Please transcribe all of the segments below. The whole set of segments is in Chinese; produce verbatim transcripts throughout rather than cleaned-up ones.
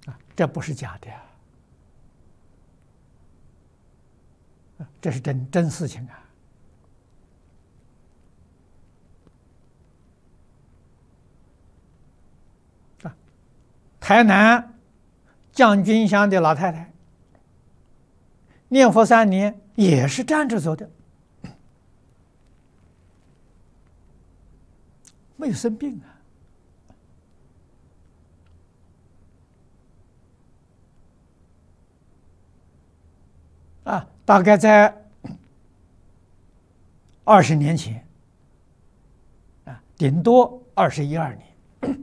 啊，这不是假的呀，这是真真事情啊！啊，台南将军乡的老太太念佛三年，也是站着走的，没有生病啊。啊，大概在二十年前，啊，顶多二十一二年，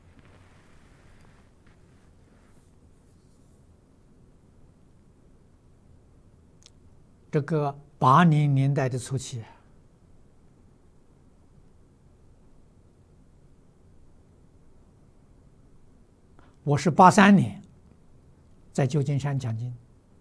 这个八零年代的初期，我是八三年在旧金山讲经。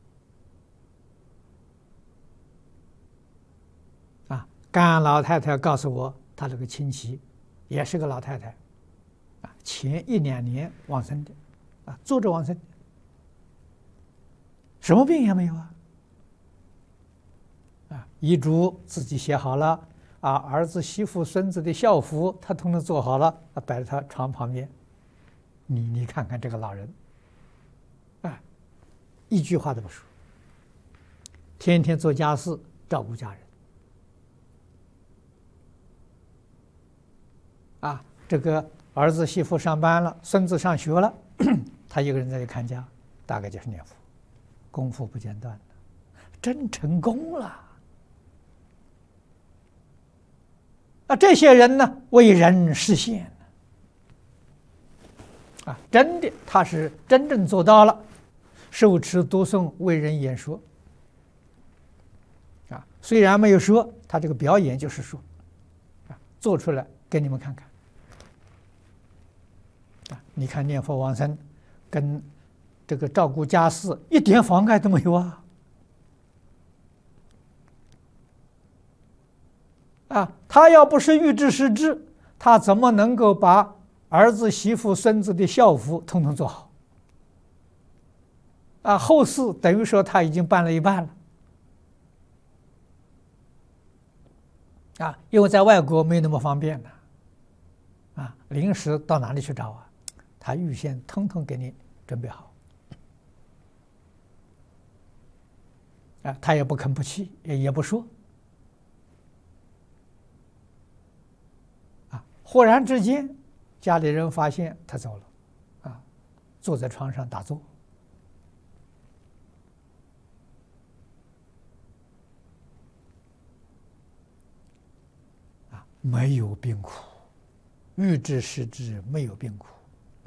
甘老太太告诉我，她这个亲戚也是个老太太，啊，前一两年往生的，啊，坐着往生，什么病也没有啊，啊，遗嘱自己写好了，啊，儿子、媳妇、孙子的孝服他统统做好了，啊，摆在他床旁边，你你看看这个老人，啊，一句话都不说，天天做家事，照顾家人。啊，这个儿子媳妇上班了，孙子上学了，他一个人在这看家，大概就是念佛，功夫不间断的，真成功了。啊，这些人呢，为人实现啊，真的，他是真正做到了，受持读诵，为人演说。啊，虽然没有说，他这个表演就是说，啊，做出来给你们看看。啊，你看念佛往生，跟这个照顾家事一点妨碍都没有啊！啊，他要不是预知时至，他怎么能够把儿子、媳妇、孙子的孝服统统做好？啊，后事等于说他已经办了一半了。啊，因为在外国没那么方便的，啊，临时到哪里去找啊？他预先通通给你准备好，啊，他也不吭不气，也也不说，啊，忽然之间，家里人发现他走了，啊，坐在床上打坐，啊，没有病苦，预知时至，没有病苦。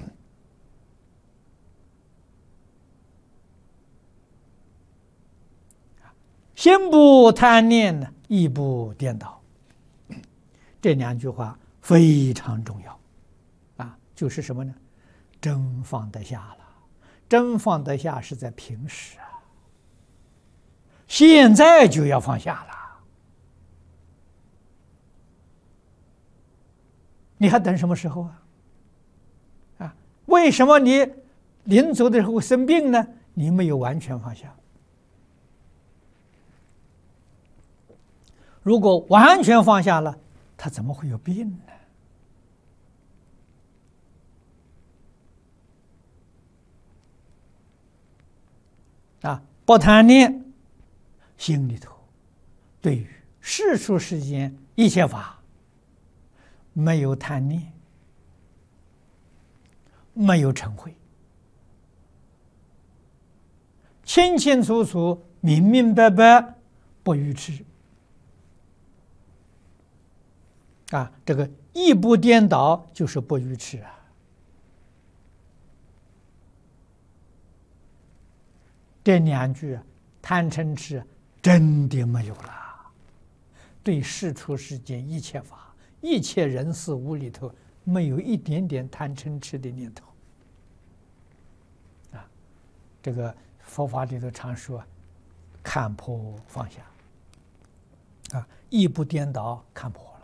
心不贪念呢，意不颠倒，这两句话非常重要，啊，就是什么呢？真放得下了，真放得下是在平时啊，现在就要放下了，你还等什么时候啊？啊，为什么你临走的时候生病呢？你没有完全放下。如果完全放下了，他怎么会有病呢？啊，不贪念，心里头对于世出世间一切法没有贪念，没有嗔恚，清清楚楚、明明白白，不愚痴。啊，这个意不颠倒就是不愚痴啊！这两句贪嗔痴真的没有了，对世出世间一切法、一切人事物里头，没有一点点贪嗔痴的念头。啊，这个佛法里头常说，看破放下。啊，意不颠倒，看破了。